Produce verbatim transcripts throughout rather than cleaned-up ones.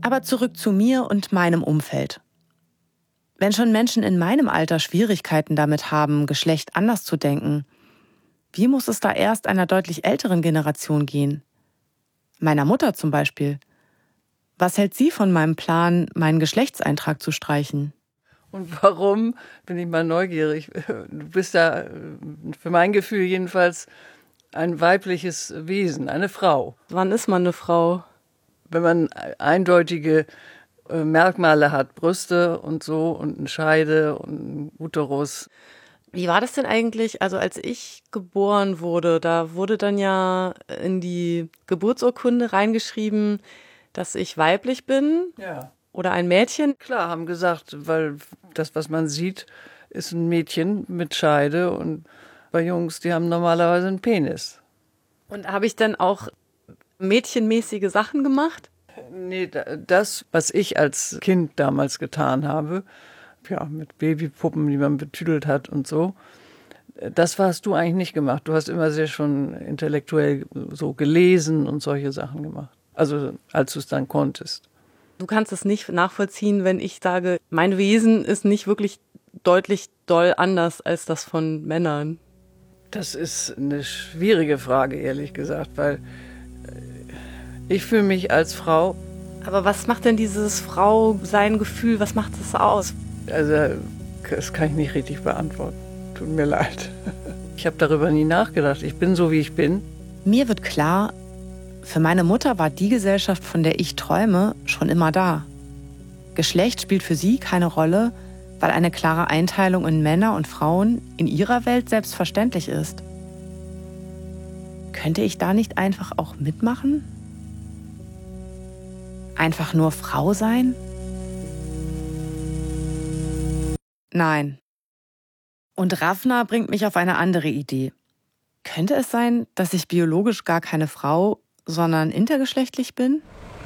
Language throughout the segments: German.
Aber zurück zu mir und meinem Umfeld. Wenn schon Menschen in meinem Alter Schwierigkeiten damit haben, Geschlecht anders zu denken, wie muss es da erst einer deutlich älteren Generation gehen? Meiner Mutter zum Beispiel. Was hält sie von meinem Plan, meinen Geschlechtseintrag zu streichen? Und warum, bin ich mal neugierig. Du bist da, für mein Gefühl jedenfalls, ein weibliches Wesen, eine Frau. Wann ist man eine Frau? Wenn man eindeutige Merkmale hat, Brüste und so und eine Scheide und einen Uterus. Wie war das denn eigentlich, also als ich geboren wurde, da wurde dann ja in die Geburtsurkunde reingeschrieben, dass ich weiblich bin? Ja. Oder ein Mädchen? Klar, haben gesagt, weil das, was man sieht, ist ein Mädchen mit Scheide und bei Jungs, die haben normalerweise einen Penis. Und habe ich dann auch mädchenmäßige Sachen gemacht? Nee, das, was ich als Kind damals getan habe, ja, mit Babypuppen, die man betüdelt hat und so, das hast du eigentlich nicht gemacht. Du hast immer sehr schon intellektuell so gelesen und solche Sachen gemacht. Also als du es dann konntest. Du kannst es nicht nachvollziehen, wenn ich sage, mein Wesen ist nicht wirklich deutlich doll anders als das von Männern. Das ist eine schwierige Frage, ehrlich gesagt, weil ich fühle mich als Frau. Aber was macht denn dieses Frau-Sein-Gefühl, was macht das aus? Also, das kann ich nicht richtig beantworten. Tut mir leid. Ich habe darüber nie nachgedacht. Ich bin so, wie ich bin. Mir wird klar, für meine Mutter war die Gesellschaft, von der ich träume, schon immer da. Geschlecht spielt für sie keine Rolle, weil eine klare Einteilung in Männer und Frauen in ihrer Welt selbstverständlich ist. Könnte ich da nicht einfach auch mitmachen? Einfach nur Frau sein? Nein. Und Ravna bringt mich auf eine andere Idee. Könnte es sein, dass ich biologisch gar keine Frau, sondern intergeschlechtlich bin?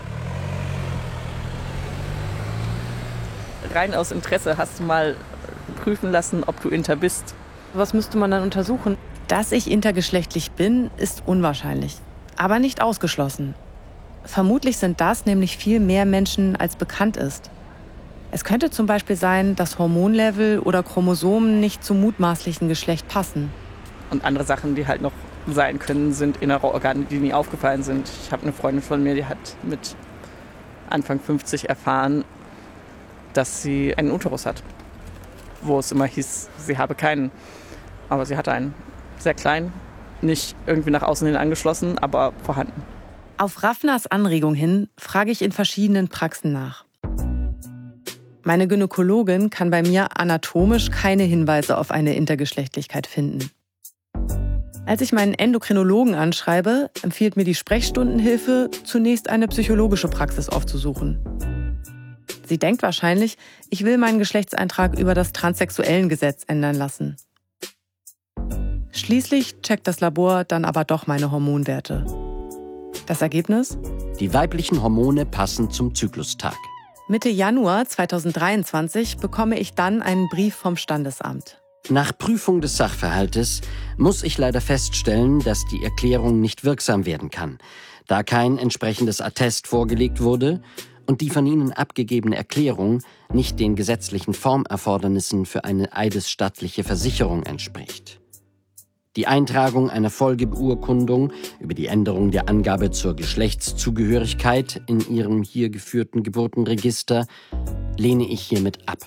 Rein aus Interesse hast du mal prüfen lassen, ob du inter bist. Was müsste man dann untersuchen? Dass ich intergeschlechtlich bin, ist unwahrscheinlich, aber nicht ausgeschlossen. Vermutlich sind das nämlich viel mehr Menschen, als bekannt ist. Es könnte zum Beispiel sein, dass Hormonlevel oder Chromosomen nicht zum mutmaßlichen Geschlecht passen. Und andere Sachen, die halt noch sein können, sind innere Organe, die nie aufgefallen sind. Ich habe eine Freundin von mir, die hat mit Anfang fünfzig erfahren, dass sie einen Uterus hat. Wo es immer hieß, sie habe keinen. Aber sie hatte einen. Sehr klein, nicht irgendwie nach außen hin angeschlossen, aber vorhanden. Auf Ravnas Anregung hin frage ich in verschiedenen Praxen nach. Meine Gynäkologin kann bei mir anatomisch keine Hinweise auf eine Intergeschlechtlichkeit finden. Als ich meinen Endokrinologen anschreibe, empfiehlt mir die Sprechstundenhilfe, zunächst eine psychologische Praxis aufzusuchen. Sie denkt wahrscheinlich, ich will meinen Geschlechtseintrag über das Transsexuellengesetz ändern lassen. Schließlich checkt das Labor dann aber doch meine Hormonwerte. Das Ergebnis? Die weiblichen Hormone passen zum Zyklustag. Mitte Januar zweitausenddreiundzwanzig bekomme ich dann einen Brief vom Standesamt. Nach Prüfung des Sachverhaltes muss ich leider feststellen, dass die Erklärung nicht wirksam werden kann, da kein entsprechendes Attest vorgelegt wurde und die von Ihnen abgegebene Erklärung nicht den gesetzlichen Formerfordernissen für eine eidesstattliche Versicherung entspricht. Die Eintragung einer Folgebeurkundung über die Änderung der Angabe zur Geschlechtszugehörigkeit in Ihrem hier geführten Geburtenregister lehne ich hiermit ab.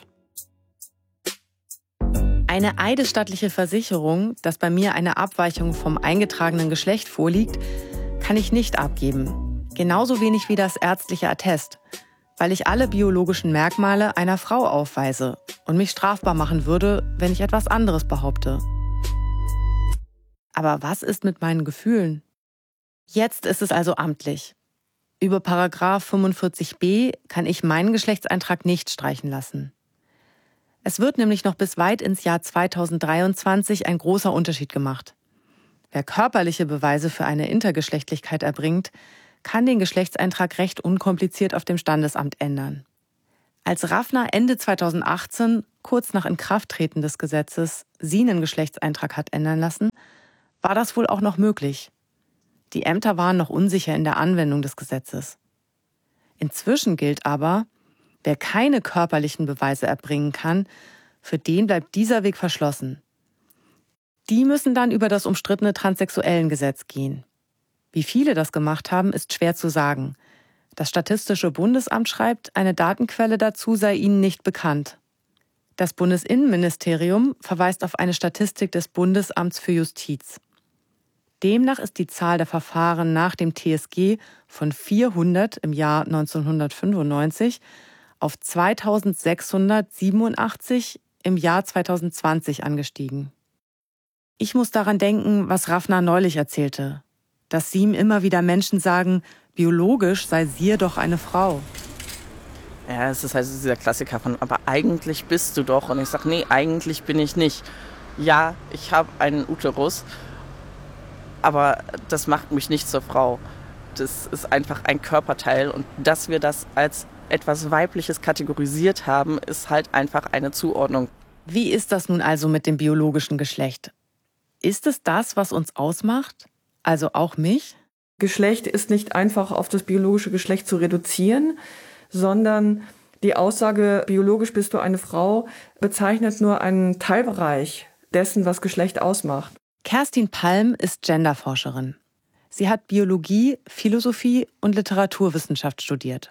Eine eidesstattliche Versicherung, dass bei mir eine Abweichung vom eingetragenen Geschlecht vorliegt, kann ich nicht abgeben. Genauso wenig wie das ärztliche Attest, weil ich alle biologischen Merkmale einer Frau aufweise und mich strafbar machen würde, wenn ich etwas anderes behaupte. Aber was ist mit meinen Gefühlen? Jetzt ist es also amtlich. Über Paragraph fünfundvierzig b kann ich meinen Geschlechtseintrag nicht streichen lassen. Es wird nämlich noch bis weit ins Jahr zweitausenddreiundzwanzig ein großer Unterschied gemacht. Wer körperliche Beweise für eine Intergeschlechtlichkeit erbringt, kann den Geschlechtseintrag recht unkompliziert auf dem Standesamt ändern. Als Ravna Ende zweitausendachtzehn, kurz nach Inkrafttreten des Gesetzes, sie einen Geschlechtseintrag hat ändern lassen, war das wohl auch noch möglich. Die Ämter waren noch unsicher in der Anwendung des Gesetzes. Inzwischen gilt aber, wer keine körperlichen Beweise erbringen kann, für den bleibt dieser Weg verschlossen. Die müssen dann über das umstrittene Transsexuellengesetz gehen. Wie viele das gemacht haben, ist schwer zu sagen. Das Statistische Bundesamt schreibt, eine Datenquelle dazu sei ihnen nicht bekannt. Das Bundesinnenministerium verweist auf eine Statistik des Bundesamts für Justiz. Demnach ist die Zahl der Verfahren nach dem T S G von vierhundert im Jahr neunzehnhundertfünfundneunzig auf zweitausendsechshundertsiebenundachtzig im Jahr zweitausendzwanzig angestiegen. Ich muss daran denken, was Ravna neulich erzählte, dass sie ihm immer wieder Menschen sagen, biologisch sei sie doch eine Frau. Ja, es ist halt so dieser Klassiker von, aber eigentlich bist du doch. Und ich sage, nee, eigentlich bin ich nicht. Ja, ich habe einen Uterus, aber das macht mich nicht zur Frau. Das ist einfach ein Körperteil. Und dass wir das als etwas Weibliches kategorisiert haben, ist halt einfach eine Zuordnung. Wie ist das nun also mit dem biologischen Geschlecht? Ist es das, was uns ausmacht? Also auch mich? Geschlecht ist nicht einfach auf das biologische Geschlecht zu reduzieren, sondern die Aussage, biologisch bist du eine Frau, bezeichnet nur einen Teilbereich dessen, was Geschlecht ausmacht. Kerstin Palm ist Genderforscherin. Sie hat Biologie, Philosophie und Literaturwissenschaft studiert.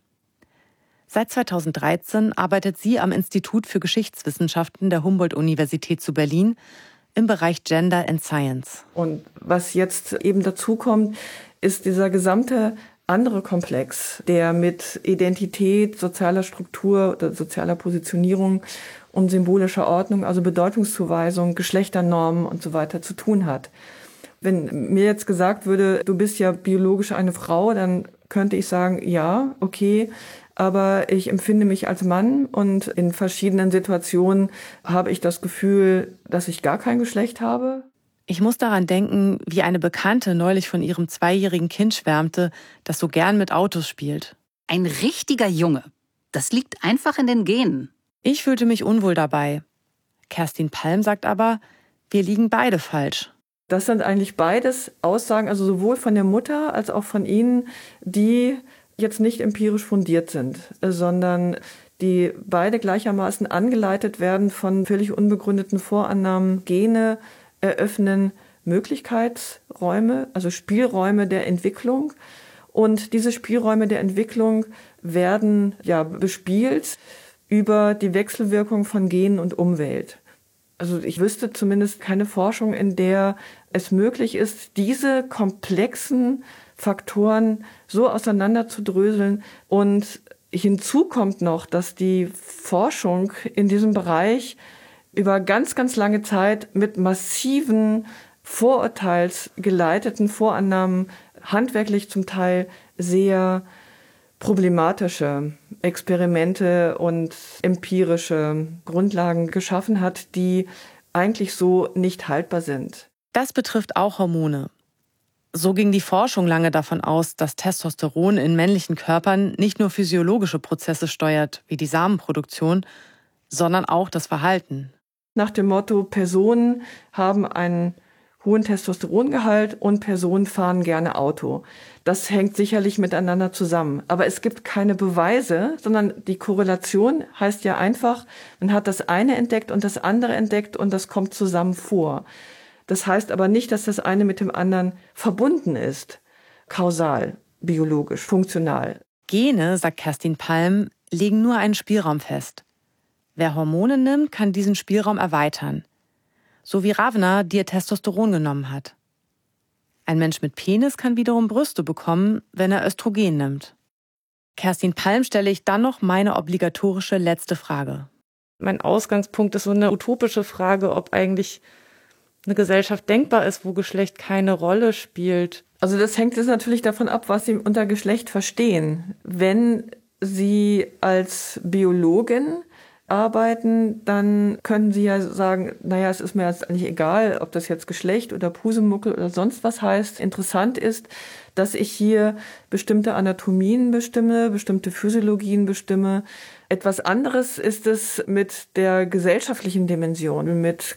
Seit zweitausenddreizehn arbeitet sie am Institut für Geschichtswissenschaften der Humboldt-Universität zu Berlin im Bereich Gender and Science. Und was jetzt eben dazu kommt, ist dieser gesamte andere Komplex, der mit Identität, sozialer Struktur oder sozialer Positionierung und symbolischer Ordnung, also Bedeutungszuweisung, Geschlechternormen und so weiter zu tun hat. Wenn mir jetzt gesagt würde, du bist ja biologisch eine Frau, dann könnte ich sagen, ja, okay, aber ich empfinde mich als Mann und in verschiedenen Situationen habe ich das Gefühl, dass ich gar kein Geschlecht habe. Ich muss daran denken, wie eine Bekannte neulich von ihrem zweijährigen Kind schwärmte, das so gern mit Autos spielt. Ein richtiger Junge. Das liegt einfach in den Genen. Ich fühlte mich unwohl dabei. Kerstin Palm sagt aber, wir liegen beide falsch. Das sind eigentlich beides Aussagen, also sowohl von der Mutter als auch von Ihnen, die jetzt nicht empirisch fundiert sind, sondern die beide gleichermaßen angeleitet werden von völlig unbegründeten Vorannahmen. Gene eröffnen Möglichkeitsräume, also Spielräume der Entwicklung. Und diese Spielräume der Entwicklung werden ja bespielt über die Wechselwirkung von Genen und Umwelt. Also ich wüsste zumindest keine Forschung, in der es möglich ist, diese komplexen Faktoren so auseinanderzudröseln. Und hinzu kommt noch, dass die Forschung in diesem Bereich über ganz, ganz lange Zeit mit massiven vorurteilsgeleiteten Vorannahmen, handwerklich zum Teil sehr problematische Experimente und empirische Grundlagen geschaffen hat, die eigentlich so nicht haltbar sind. Das betrifft auch Hormone. So ging die Forschung lange davon aus, dass Testosteron in männlichen Körpern nicht nur physiologische Prozesse steuert, wie die Samenproduktion, sondern auch das Verhalten. Nach dem Motto, Personen haben einen hohen Testosterongehalt und Personen fahren gerne Auto. Das hängt sicherlich miteinander zusammen. Aber es gibt keine Beweise, sondern die Korrelation heißt ja einfach, man hat das eine entdeckt und das andere entdeckt und das kommt zusammen vor. Das heißt aber nicht, dass das eine mit dem anderen verbunden ist. Kausal, biologisch, funktional. Gene, sagt Kerstin Palm, legen nur einen Spielraum fest. Wer Hormone nimmt, kann diesen Spielraum erweitern. So wie Ravna, die ihr Testosteron genommen hat. Ein Mensch mit Penis kann wiederum Brüste bekommen, wenn er Östrogen nimmt. Kerstin Palm stelle ich dann noch meine obligatorische letzte Frage. Mein Ausgangspunkt ist so eine utopische Frage, ob eigentlich eine Gesellschaft denkbar ist, wo Geschlecht keine Rolle spielt. Also das hängt jetzt natürlich davon ab, was Sie unter Geschlecht verstehen. Wenn Sie als Biologin arbeiten, dann können Sie ja sagen, naja, es ist mir jetzt eigentlich egal, ob das jetzt Geschlecht oder Pusemuckel oder sonst was heißt. Interessant ist, dass ich hier bestimmte Anatomien bestimme, bestimmte Physiologien bestimme. Etwas anderes ist es mit der gesellschaftlichen Dimension, mit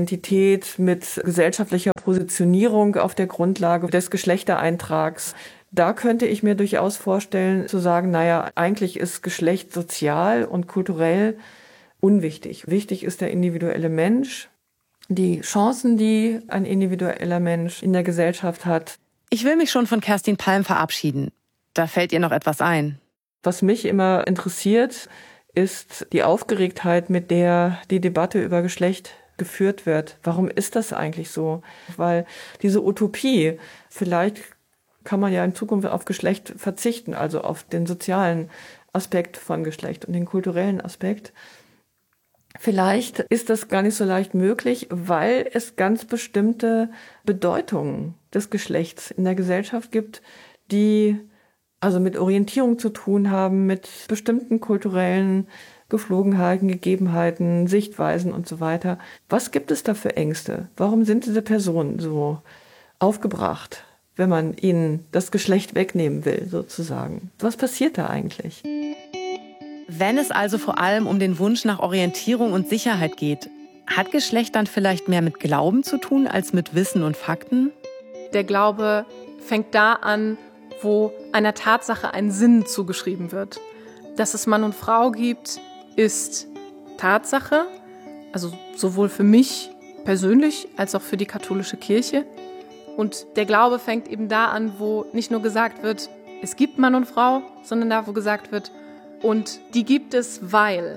Geschlechtsidentität, mit gesellschaftlicher Positionierung auf der Grundlage des Geschlechtereintrags. Da könnte ich mir durchaus vorstellen, zu sagen, naja, eigentlich ist Geschlecht sozial und kulturell unwichtig. Wichtig ist der individuelle Mensch, die Chancen, die ein individueller Mensch in der Gesellschaft hat. Ich will mich schon von Kerstin Palm verabschieden. Da fällt ihr noch etwas ein. Was mich immer interessiert, ist die Aufgeregtheit, mit der die Debatte über Geschlecht geführt wird. Warum ist das eigentlich so? Weil diese Utopie, vielleicht kann man ja in Zukunft auf Geschlecht verzichten, also auf den sozialen Aspekt von Geschlecht und den kulturellen Aspekt. Vielleicht ist das gar nicht so leicht möglich, weil es ganz bestimmte Bedeutungen des Geschlechts in der Gesellschaft gibt, die also mit Orientierung zu tun haben, mit bestimmten kulturellen Geflogenheiten, Gegebenheiten, Sichtweisen und so weiter. Was gibt es da für Ängste? Warum sind diese Personen so aufgebracht, wenn man ihnen das Geschlecht wegnehmen will, sozusagen? Was passiert da eigentlich? Wenn es also vor allem um den Wunsch nach Orientierung und Sicherheit geht, hat Geschlecht dann vielleicht mehr mit Glauben zu tun als mit Wissen und Fakten? Der Glaube fängt da an, wo einer Tatsache ein Sinn zugeschrieben wird. Dass es Mann und Frau gibt, ist Tatsache, also sowohl für mich persönlich als auch für die katholische Kirche. Und der Glaube fängt eben da an, wo nicht nur gesagt wird, es gibt Mann und Frau, sondern da, wo gesagt wird, und die gibt es, weil.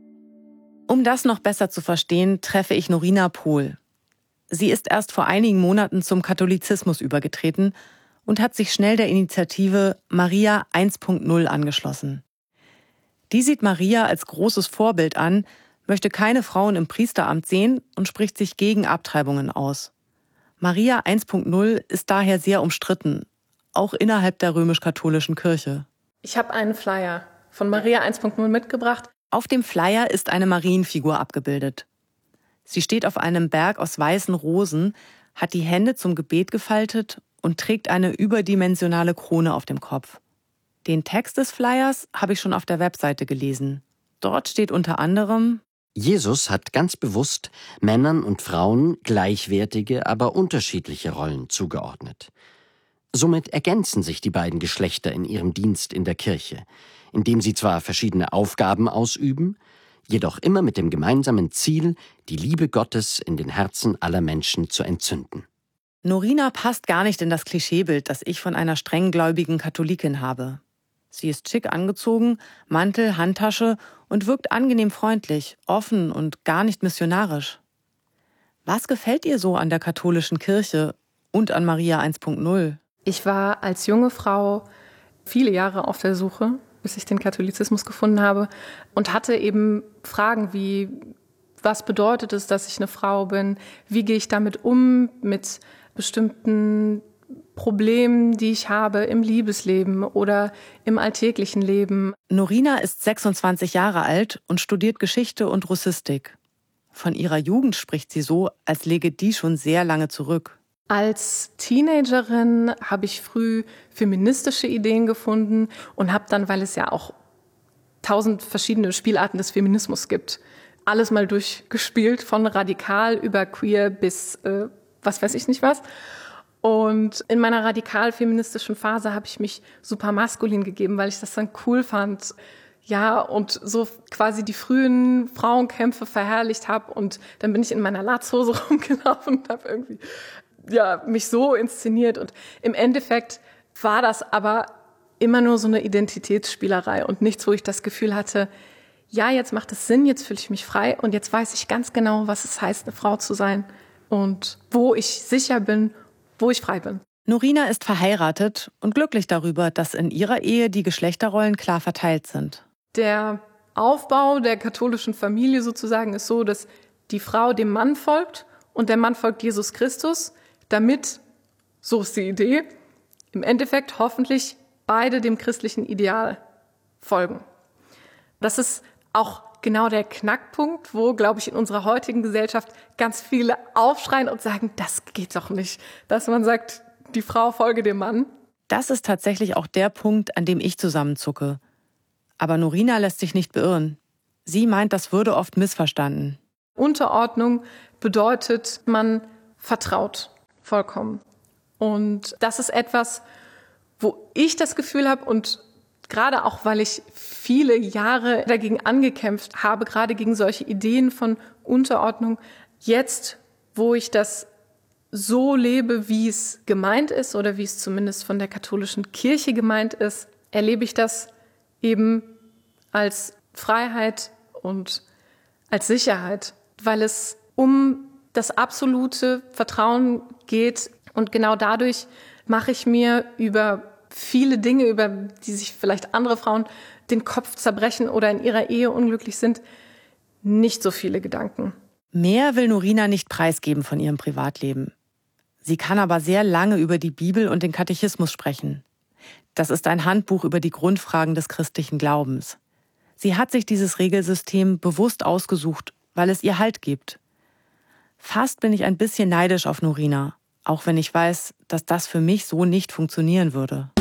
Um das noch besser zu verstehen, treffe ich Norina Pohl. Sie ist erst vor einigen Monaten zum Katholizismus übergetreten und hat sich schnell der Initiative Maria eins Punkt null angeschlossen. Die sieht Maria als großes Vorbild an, möchte keine Frauen im Priesteramt sehen und spricht sich gegen Abtreibungen aus. Maria eins Punkt null ist daher sehr umstritten, auch innerhalb der römisch-katholischen Kirche. Ich habe einen Flyer von Maria eins Punkt null mitgebracht. Auf dem Flyer ist eine Marienfigur abgebildet. Sie steht auf einem Berg aus weißen Rosen, hat die Hände zum Gebet gefaltet und trägt eine überdimensionale Krone auf dem Kopf. Den Text des Flyers habe ich schon auf der Webseite gelesen. Dort steht unter anderem: Jesus hat ganz bewusst Männern und Frauen gleichwertige, aber unterschiedliche Rollen zugeordnet. Somit ergänzen sich die beiden Geschlechter in ihrem Dienst in der Kirche, indem sie zwar verschiedene Aufgaben ausüben, jedoch immer mit dem gemeinsamen Ziel, die Liebe Gottes in den Herzen aller Menschen zu entzünden. Norina passt gar nicht in das Klischeebild, das ich von einer strenggläubigen Katholikin habe. Sie ist schick angezogen, Mantel, Handtasche und wirkt angenehm freundlich, offen und gar nicht missionarisch. Was gefällt ihr so an der katholischen Kirche und an Maria eins Punkt null? Ich war als junge Frau viele Jahre auf der Suche, bis ich den Katholizismus gefunden habe und hatte eben Fragen wie, was bedeutet es, dass ich eine Frau bin? Wie gehe ich damit um, mit bestimmten Problemen, die ich habe im Liebesleben oder im alltäglichen Leben? Norina ist sechsundzwanzig Jahre alt und studiert Geschichte und Russistik. Von ihrer Jugend spricht sie so, als läge die schon sehr lange zurück. Als Teenagerin habe ich früh feministische Ideen gefunden und habe dann, weil es ja auch tausend verschiedene Spielarten des Feminismus gibt, alles mal durchgespielt, von radikal über queer bis äh, was weiß ich nicht was. Und in meiner radikal-feministischen Phase habe ich mich super maskulin gegeben, weil ich das dann cool fand. Ja, und so quasi die frühen Frauenkämpfe verherrlicht habe. Und dann bin ich in meiner Latzhose rumgelaufen und habe irgendwie ja, mich so inszeniert. Und im Endeffekt war das aber immer nur so eine Identitätsspielerei und nichts, wo ich das Gefühl hatte, ja, jetzt macht es Sinn, jetzt fühle ich mich frei und jetzt weiß ich ganz genau, was es heißt, eine Frau zu sein und wo ich sicher bin, wo ich frei bin. Norina ist verheiratet und glücklich darüber, dass in ihrer Ehe die Geschlechterrollen klar verteilt sind. Der Aufbau der katholischen Familie sozusagen ist so, dass die Frau dem Mann folgt und der Mann folgt Jesus Christus, damit, so ist die Idee, im Endeffekt hoffentlich beide dem christlichen Ideal folgen. Das ist auch genau der Knackpunkt, wo, glaube ich, in unserer heutigen Gesellschaft ganz viele aufschreien und sagen, das geht doch nicht. Dass man sagt, die Frau folge dem Mann. Das ist tatsächlich auch der Punkt, an dem ich zusammenzucke. Aber Norina lässt sich nicht beirren. Sie meint, das würde oft missverstanden. Unterordnung bedeutet, man vertraut vollkommen. Und das ist etwas, wo ich das Gefühl habe und gerade auch, weil ich viele Jahre dagegen angekämpft habe, gerade gegen solche Ideen von Unterordnung, jetzt, wo ich das so lebe, wie es gemeint ist oder wie es zumindest von der katholischen Kirche gemeint ist, erlebe ich das eben als Freiheit und als Sicherheit, weil es um das absolute Vertrauen geht. Und genau dadurch mache ich mir über viele Dinge, über die sich vielleicht andere Frauen den Kopf zerbrechen oder in ihrer Ehe unglücklich sind, nicht so viele Gedanken. Mehr will Norina nicht preisgeben von ihrem Privatleben. Sie kann aber sehr lange über die Bibel und den Katechismus sprechen. Das ist ein Handbuch über die Grundfragen des christlichen Glaubens. Sie hat sich dieses Regelsystem bewusst ausgesucht, weil es ihr Halt gibt. Fast bin ich ein bisschen neidisch auf Norina, auch wenn ich weiß, dass das für mich so nicht funktionieren würde.